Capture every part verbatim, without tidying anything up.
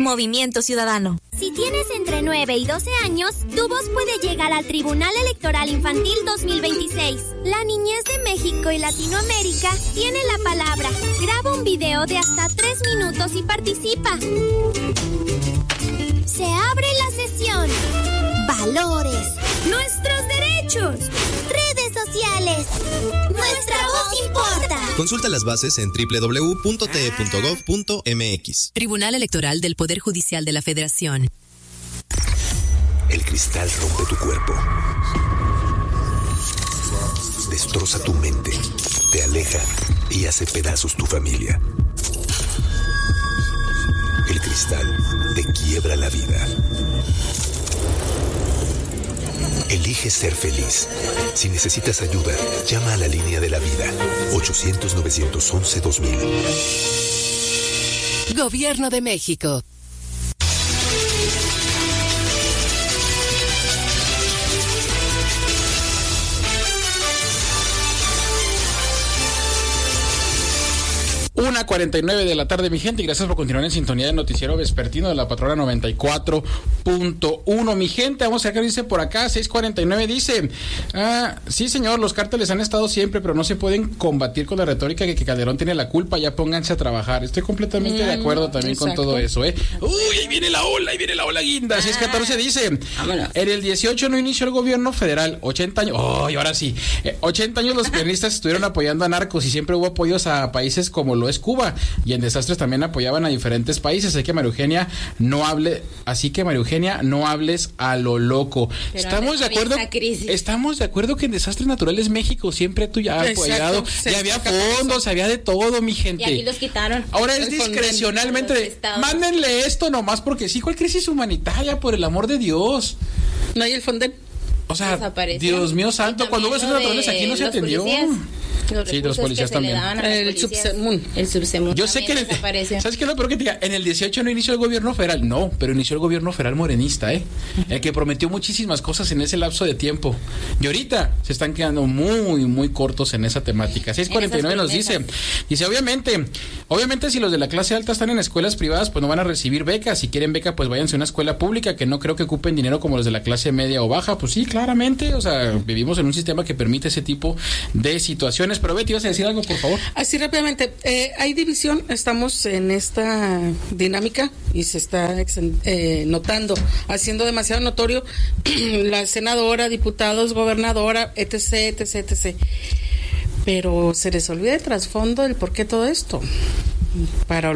Movimiento Ciudadano. Si tienes entre nueve y doce años, tu voz puede llegar al Tribunal Electoral Infantil dos mil veintiséis. La niñez de México y Latinoamérica tiene la palabra. Graba un video de hasta tres minutos y participa. Se abre la sesión. Valores. Nuestros derechos. Redes sociales. Nuestra voz importa. Consulta las bases en doble u doble u doble u punto t e punto gov punto m x. Tribunal Electoral del Poder Judicial de la Federación. El cristal rompe tu cuerpo. Destroza tu mente. Te aleja y hace pedazos tu familia. El cristal te quiebra la vida. Elige ser feliz. Si necesitas ayuda, llama a la línea de la vida. ochocientos, novecientos once, dos mil. Gobierno de México. una cuarenta y nueve de la tarde, mi gente, y gracias por continuar en sintonía del noticiero vespertino de la Patrona noventa y cuatro punto uno. Mi gente, vamos a ver qué dice por acá. Seis cuarenta y nueve dice, ah, sí señor, los cárteles han estado siempre, pero no se pueden combatir con la retórica de que Calderón tiene la culpa. Ya pónganse a trabajar. Estoy completamente mm, de acuerdo también exacto. con todo eso, ¿eh? Uy, ahí viene la ola, ahí viene la ola guinda. Ah, seis catorce dice, vámonos. En el dieciocho no inició el gobierno federal, ochenta años, oh, y ahora sí, eh, ochenta años los periodistas estuvieron apoyando a narcos y siempre hubo apoyos a países como lo es Cuba, y en desastres también apoyaban a diferentes países. Así que María Eugenia no hable, así que María Eugenia no hables a lo loco. Pero estamos de acuerdo, estamos de acuerdo que en desastres naturales México siempre tú ya ha apoyado, ya había fondos, había de todo, mi gente. Y aquí los quitaron. Ahora es discrecionalmente de, mándenle esto nomás porque sí, ¿cuál crisis humanitaria, por el amor de Dios? No hay el Fonden. O sea, Dios mío santo, cuando hubo desastres naturales aquí no se atendió. Policías. Los sí, los policías también. El subsemun. El subsemun. Yo sé que el, ¿sabes qué es lo peor que te diga? En el dieciocho no inició el gobierno federal. No, pero inició el gobierno federal morenista, ¿eh? Uh-huh. El que prometió muchísimas cosas en ese lapso de tiempo. Y ahorita se están quedando muy, muy cortos en esa temática. seis cuarenta y nueve nos dice, dice, obviamente, obviamente si los de la clase alta están en escuelas privadas, pues no van a recibir becas. Si quieren beca, pues váyanse a una escuela pública, que no creo que ocupen dinero como los de la clase media o baja. Pues sí, claramente, o sea, vivimos en un sistema que permite ese tipo de situaciones. Pero Betty, ¿vas a decir algo, por favor? Así rápidamente, eh, hay división, estamos en esta dinámica y se está eh, notando, haciendo demasiado notorio la senadora, diputados, gobernadora, etc, etc, etc. Pero se les olvida el trasfondo del por qué todo esto. Para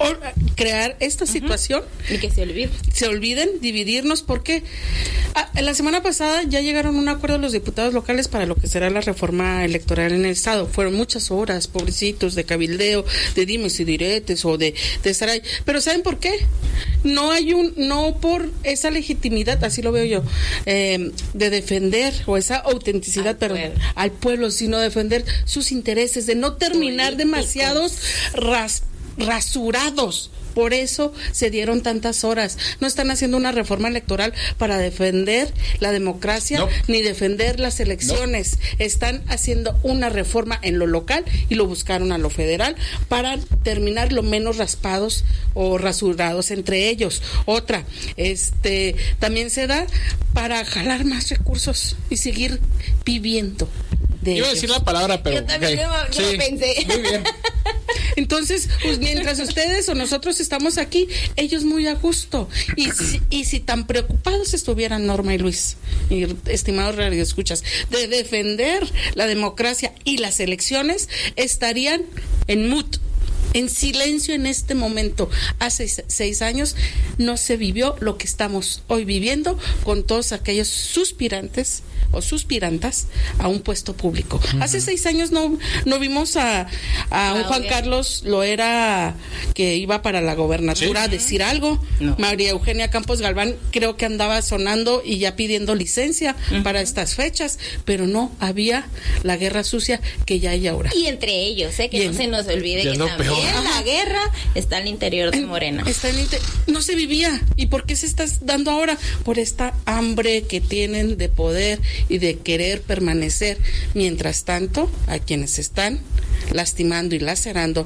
crear esta situación uh-huh. y que se olviden se olviden dividirnos, porque ah, la semana pasada ya llegaron a un acuerdo los diputados locales para lo que será la reforma electoral en el estado. Fueron muchas horas, pobrecitos, de cabildeo, de dimes y diretes o de, de estar ahí, pero ¿saben por qué? No hay un, no por esa legitimidad, así lo veo yo, eh, de defender, o esa autenticidad, al perdón, pueblo. al pueblo, sino defender sus intereses, de no terminar políticos. demasiados ras rasurados. Por eso se dieron tantas horas. No están haciendo una reforma electoral para defender la democracia, no. ni defender las elecciones. No. Están haciendo una reforma en lo local y lo buscaron a lo federal para terminar lo menos raspados o rasurados entre ellos. Otra, este, también se da para jalar más recursos y seguir viviendo. De Iba a decir la palabra, pero yo también okay. lo, yo sí, lo pensé. Muy bien. Entonces, pues mientras ustedes o nosotros estamos aquí, ellos muy a gusto. Y si, y si tan preocupados estuvieran Norma y Luis, y estimados radioescuchas, de defender la democracia y las elecciones, estarían en mute, en silencio en este momento. Hace seis años no se vivió lo que estamos hoy viviendo con todos aquellos suspirantes o suspirantas a un puesto público. Uh-huh. Hace seis años no, no vimos a, a un Juan Carlos Loera que iba para la gobernatura, ¿sí?, a decir algo. No. María Eugenia Campos Galván creo que andaba sonando y ya pidiendo licencia uh-huh. para estas fechas, pero no había la guerra sucia que ya hay ahora. Y entre ellos, ¿eh? que y no en, se nos olvide que también peor. la guerra está al interior de Morena. Está en inter... No se vivía. ¿Y por qué se está dando ahora? Por esta hambre que tienen de poder y de querer permanecer. Mientras tanto, a quienes están lastimando y lacerando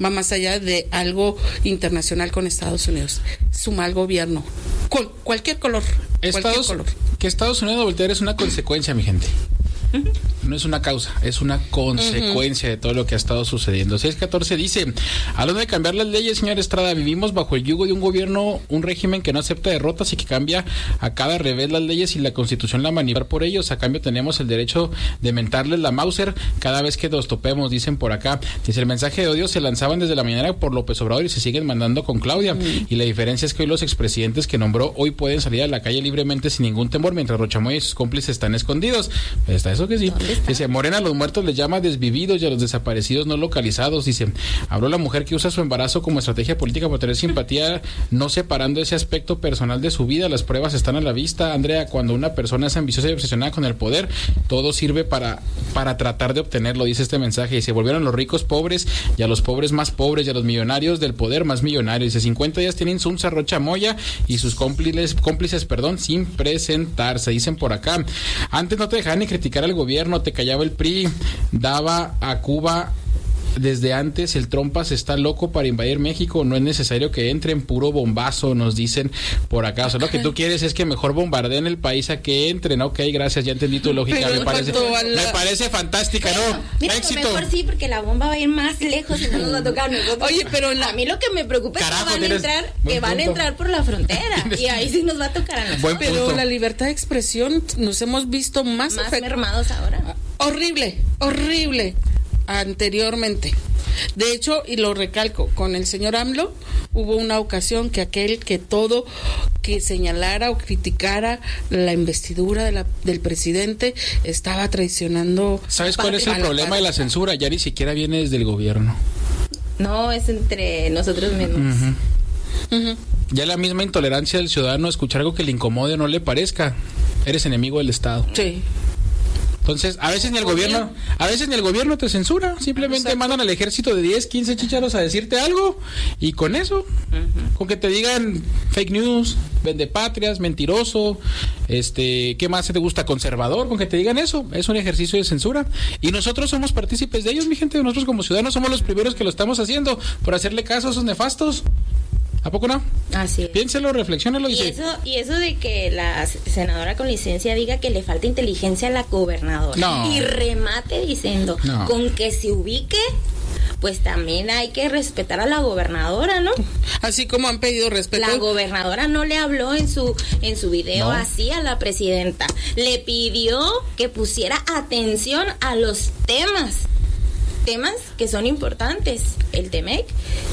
va más allá de algo internacional con Estados Unidos. Su mal gobierno, Cual, cualquier color. Estados, cualquier color. Que Estados Unidos voltear es una consecuencia, mi gente. No es una causa, es una consecuencia uh-huh. de todo lo que ha estado sucediendo. seis catorce dice, hablando de cambiar las leyes, señor Estrada, vivimos bajo el yugo de un gobierno, un régimen que no acepta derrotas y que cambia a cada revés las leyes y la Constitución la manipula por ellos. A cambio tenemos el derecho de mentarles la Mauser cada vez que nos topemos, dicen por acá. Dice, el mensaje de odio se lanzaban desde la mañana por López Obrador y se siguen mandando con Claudia. Uh-huh. Y la diferencia es que hoy los expresidentes que nombró hoy pueden salir a la calle libremente sin ningún temor, mientras Rochamoya y sus cómplices están escondidos. Pues está eso que sí. Dice, Morena a los muertos les llama desvividos y a los desaparecidos no localizados. Dice, habló la mujer que usa su embarazo como estrategia política para tener simpatía, no separando ese aspecto personal de su vida. Las pruebas están a la vista, Andrea. Cuando una persona es ambiciosa y obsesionada con el poder, todo sirve para, para tratar de obtenerlo, dice este mensaje. Y se volvieron los ricos pobres y a los pobres más pobres y a los millonarios del poder más millonarios. Dice, cincuenta días tienen Sunza, Rocha Moya y sus cómplices, cómplices, perdón, sin presentarse, dicen por acá. Antes no te dejaban ni criticar al gobierno, te callaba el P R I, daba a Cuba desde antes. El Trompas está loco para invadir México, no es necesario que entren, puro bombazo, nos dicen por acá. O sea, lo que tú quieres es que mejor bombardeen el país a que entren. Ok, gracias, ya entendí tu lógica. Me parece, la... me parece fantástica, pero, ¿no? Mira, éxito. Mejor sí, porque la bomba va a ir más lejos y no nos va a tocar nosotros. Oye, pero la... a mí lo que me preocupa Carajo, es que van a entrar, que van punto. a entrar por la frontera y ahí sí nos va a tocar a nosotros. Pero la libertad de expresión nos hemos visto más más efect... mermados ahora. Horrible, horrible. Anteriormente. De hecho, y lo recalco, con el señor AMLO hubo una ocasión que aquel que todo que señalara o criticara la investidura de la, del presidente estaba traicionando. ¿Sabes cuál es el problema parte? de la censura? Ya ni siquiera viene desde el gobierno. No, es entre nosotros mismos. Uh-huh. Uh-huh. Ya la misma intolerancia del ciudadano a escuchar algo que le incomode o no le parezca. Eres enemigo del Estado. Sí. Entonces, a veces ni el gobierno, a veces ni el gobierno te censura, simplemente Exacto. mandan al ejército de diez, quince chícharos a decirte algo y con eso, uh-huh. con que te digan fake news, vendepatrias, mentiroso, este, ¿qué más te gusta? Conservador, con que te digan eso, es un ejercicio de censura y nosotros somos partícipes de ellos, mi gente, nosotros como ciudadanos somos los primeros que lo estamos haciendo por hacerle caso a esos nefastos. ¿A poco no? Así es. Piénselo, reflexiónelo. Y, y eso, y eso de que la senadora con licencia diga que le falta inteligencia a la gobernadora. No. Y remate diciendo, no. con que se ubique, pues también hay que respetar a la gobernadora, ¿no? Así como han pedido respeto. La gobernadora no le habló en su en su video no. así a la presidenta. Le pidió que pusiera atención a los temas. temas que son importantes, el Temec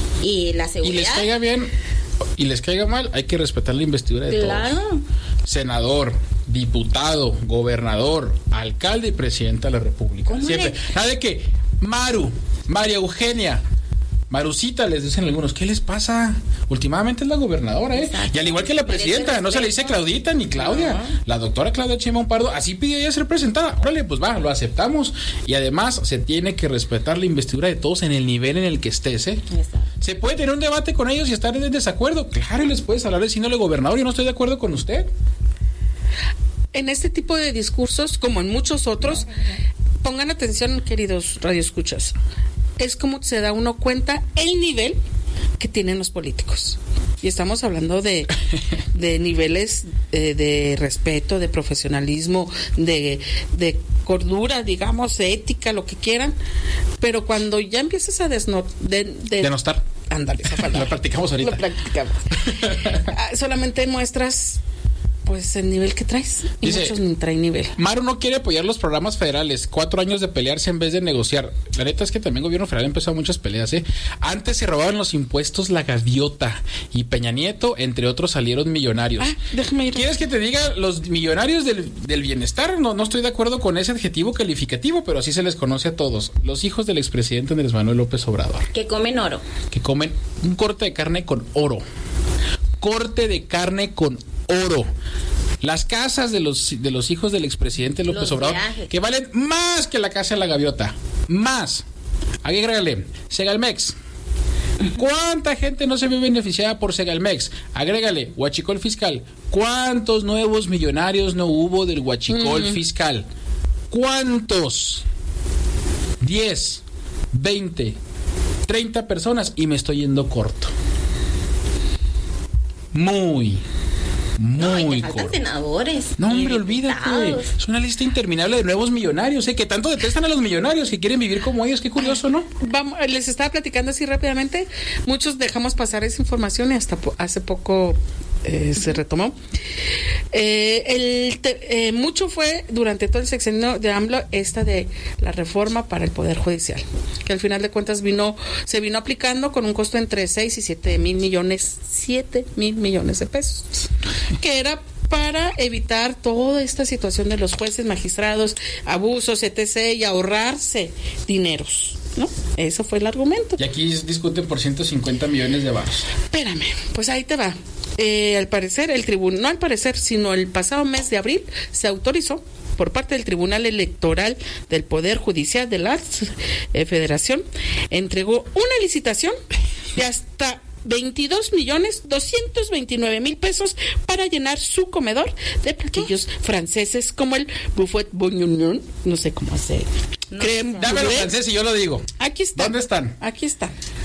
y la seguridad. Y les caiga bien y les caiga mal, hay que respetar la investidura de claro. todos. Senador, diputado, gobernador, alcalde y presidenta de la República. Siempre. Nada de que Maru, María Eugenia, Marucita, les dicen algunos, ¿qué les pasa? Últimamente es la gobernadora, ¿eh? Exacto. Y al igual que la presidenta, no se le dice Claudita ni Claudia. No. La doctora Claudia Sheinbaum Pardo, así pidió ella ser presentada. Órale, pues va, lo aceptamos. Y además se tiene que respetar la investidura de todos en el nivel en el que estés, ¿eh? Exacto. Se puede tener un debate con ellos y estar en desacuerdo. Claro, y les puedes hablar diciéndole, gobernador, yo no estoy de acuerdo con usted. En este tipo de discursos, como en muchos otros, pongan atención, queridos radioescuchas. Es como se da uno cuenta el nivel que tienen los políticos. Y estamos hablando de, de niveles de, de respeto, de profesionalismo, de, de cordura, digamos, de ética, lo que quieran. Pero cuando ya empiezas a desno, de, de, denostar. Ándale, esa palabra. Lo practicamos ahorita. Lo practicamos. Solamente muestras pues el nivel que traes. Y dice, muchos ni traen nivel. Maru no quiere apoyar los programas federales. Cuatro años de pelearse en vez de negociar. La neta es que también el gobierno federal empezó muchas peleas, ¿eh? Antes se robaban los impuestos la gaviota y Peña Nieto, entre otros, salieron millonarios. Ah, déjame ir. ¿Quieres que te diga los millonarios del, del bienestar? No, no estoy de acuerdo con ese adjetivo calificativo, pero así se les conoce a todos. Los hijos del expresidente Andrés Manuel López Obrador. Que comen oro. Que comen un corte de carne con oro. Corte de carne con oro. Las casas de los de los hijos del expresidente López los Obrador, viajes. Que valen más que la casa de la gaviota. Más. Agrégale, Segalmex. ¿Cuánta gente no se ve beneficiada por Segalmex? Agrégale, huachicol fiscal. ¿Cuántos nuevos millonarios no hubo del huachicol mm. fiscal? ¿Cuántos? diez, veinte, treinta personas y me estoy yendo corto. Muy, muy no, y te faltan corto. senadores. No, hombre, olvídate. Es una lista interminable de nuevos millonarios, ¿eh? Que tanto detestan a los millonarios, que quieren vivir como ellos. Qué curioso, ¿no? Vamos, les estaba platicando así rápidamente. Muchos dejamos pasar esa información y hasta po- hace poco eh, se retomó. Eh, el te, eh, mucho fue durante todo el sexenio de AMLO esta de la reforma para el Poder Judicial, que al final de cuentas vino se vino aplicando con un costo entre seis y siete mil millones, siete mil millones de pesos, que era para evitar toda esta situación de los jueces, magistrados, abusos, etcétera, y ahorrarse dineros, ¿no? Eso fue el argumento. Y aquí discuten por ciento cincuenta millones de baros. Espérame, pues ahí te va. Eh, al parecer, el tribunal, no al parecer, sino el pasado mes de abril, se autorizó por parte del Tribunal Electoral del Poder Judicial de la eh, Federación, entregó una licitación de hasta veintidós millones doscientos veintinueve mil pesos para llenar su comedor de platillos franceses como el buffet bourguignon, no sé cómo hacer. No, Creme Dámelo brûlée. francés y yo lo digo. Aquí está. ¿Dónde están? Aquí está.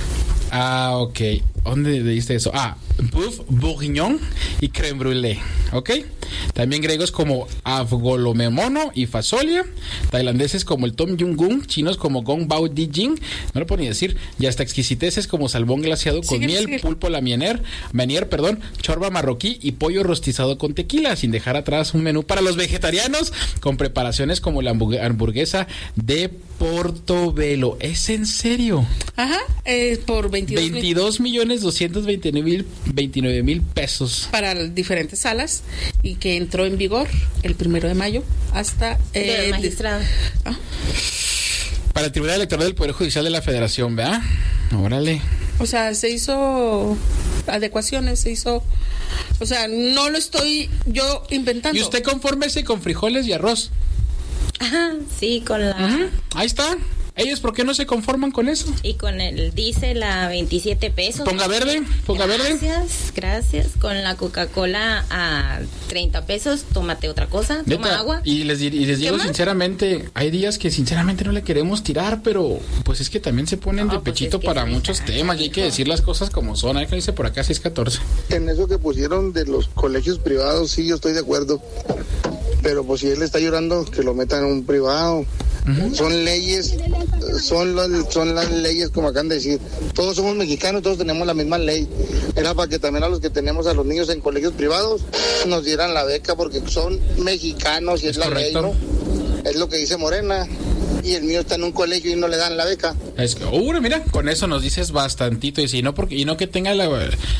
Ah, ok. ¿Dónde leíste eso? Ah, Buff Bourguignon y Creme Brûlée. ¿Ok? También griegos como Avgolomemono y Fasolia. Tailandeses como el Tom Yum-gung. Chinos como Gong Bao Di Jing. No lo puedo ni decir. Y hasta exquisiteces como salmón glaseado con Sigue, miel, sigue. pulpo lamier, manier, perdón, chorba marroquí y pollo rostizado con tequila. Sin dejar atrás un menú para los vegetarianos con preparaciones como la hamburg- hamburguesa de Portobelo. ¿Es en serio? Ajá, eh, por veintidós, veintidós millones doscientos veintinueve mil pesos. para diferentes salas y que entró en vigor el primero de mayo hasta eh, Del magistrado. de- ah, Para el Tribunal Electoral del Poder Judicial de la Federación, ¿verdad? Órale. o sea, se hizo adecuaciones, se hizo, o sea, no lo estoy yo inventando. Y usted confórmese con frijoles y arroz. Ajá, sí, con la... Ujú, ahí está. ¿Ellos por qué no se conforman con eso? Y con el diésel a veintisiete pesos. Ponga verde, ponga verde. Gracias, gracias. Con la Coca-Cola a treinta pesos, tómate otra cosa, toma Neta, agua. Y les, dir- y les ¿Qué digo más? sinceramente, hay días que sinceramente no le queremos tirar, pero pues es que también se ponen No, de pues pechito es que para sí, muchos exacto, temas y hay que hijo. decir las cosas como son. Ahí que dice por acá seis catorce. En eso que pusieron de los colegios privados, sí, yo estoy de acuerdo. Pero pues si él está llorando, que lo metan en un privado. Son leyes, son las, son las leyes como acaban de decir. Todos somos mexicanos, todos tenemos la misma ley. Era para que también a los que tenemos a los niños en colegios privados nos dieran la beca porque son mexicanos y es, Es la correcto. ley, ¿no? Es lo que dice Morena. Y el mío está en un colegio y no le dan la beca. Es que, uh, mira, con eso nos dices bastantito. Y si no, porque, y no que tenga la,